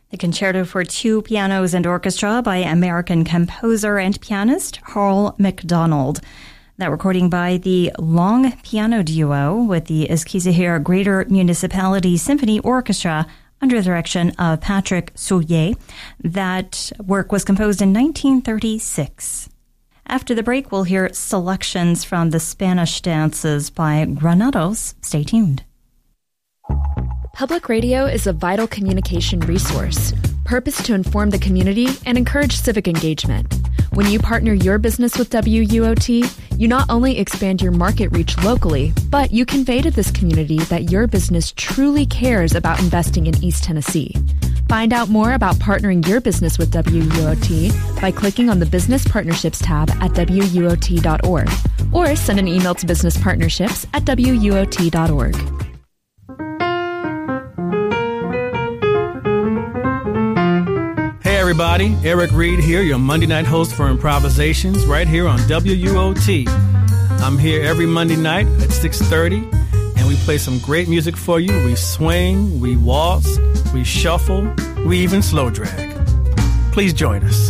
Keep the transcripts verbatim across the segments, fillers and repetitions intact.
The Concerto for Two Pianos and Orchestra by American composer and pianist Harl McDonald. That recording by the Long Piano Duo with the Eskisehir Greater Municipality Symphony Orchestra under the direction of Patrick Soulier. That work was composed in nineteen thirty-six. After the break, we'll hear selections from the Spanish dances by Granados. Stay tuned. Public radio is a vital communication resource, purposed to inform the community and encourage civic engagement. When you partner your business with W U O T, you not only expand your market reach locally, but you convey to this community that your business truly cares about investing in East Tennessee. Find out more about partnering your business with W U O T by clicking on the Business Partnerships tab at W U O T dot org or send an email to business partnerships at W U O T dot org. Hey everybody, Eric Reed here, your Monday night host for Improvisations right here on W U O T. I'm here every Monday night at six thirty, and we play some great music for you. We swing, we waltz, we shuffle, we even slow drag. Please join us.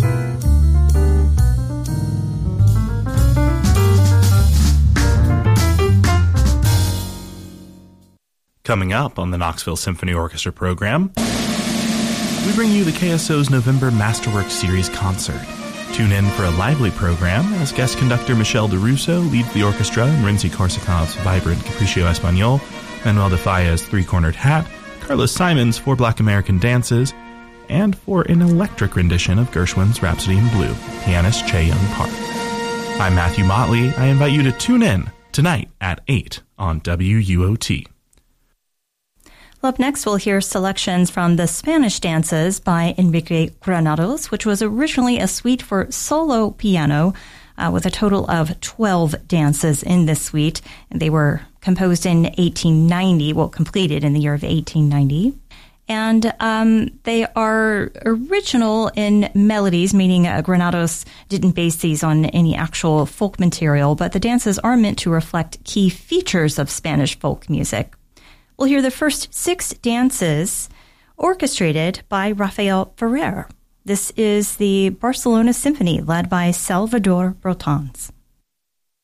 Coming up on the Knoxville Symphony Orchestra program, we bring you the K S O's November Masterwork Series concert. Tune in for a lively program as guest conductor Michelle DeRusso leads the orchestra in Rimsky-Korsakov's vibrant Capriccio Espagnol, Manuel de Falla's Three-Cornered Hat, Carlos Simon's Four Black American Dances, and for an electric rendition of Gershwin's Rhapsody in Blue, pianist Che Young Park. I'm Matthew Motley. I invite you to tune in tonight at eight on W U O T. Up next, we'll hear selections from the Spanish dances by Enrique Granados, which was originally a suite for solo piano uh, with a total of twelve dances in this suite. And they were composed in eighteen ninety, well, completed in the year of eighteen ninety. And um, they are original in melodies, meaning uh, Granados didn't base these on any actual folk material, but the dances are meant to reflect key features of Spanish folk music. We'll hear the first six dances orchestrated by Rafael Ferrer. This is the Barcelona Symphony led by Salvador Brotans.